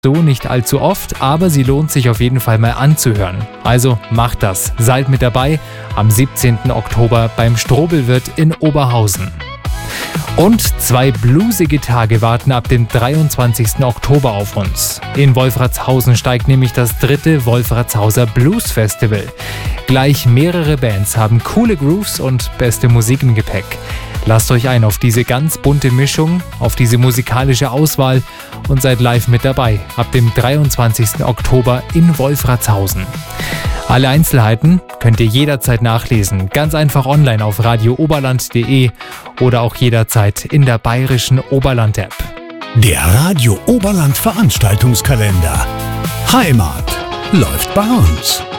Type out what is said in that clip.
So nicht allzu oft, aber sie lohnt sich auf jeden Fall mal anzuhören. Also macht das. Seid mit dabei am 17. Oktober beim Strobelwirt in Oberhausen. Und 2 bluesige Tage warten ab dem 23. Oktober auf uns. In Wolfratshausen steigt nämlich das 3. Wolfratshauser Blues Festival. Gleich mehrere Bands haben coole Grooves und beste Musik im Gepäck. Lasst euch ein auf diese ganz bunte Mischung, auf diese musikalische Auswahl und seid live mit dabei ab dem 23. Oktober in Wolfratshausen. Alle Einzelheiten könnt ihr jederzeit nachlesen, ganz einfach online auf radiooberland.de oder auch jederzeit in der bayerischen Oberland-App. Der Radio Oberland Veranstaltungskalender. Heimat läuft bei uns.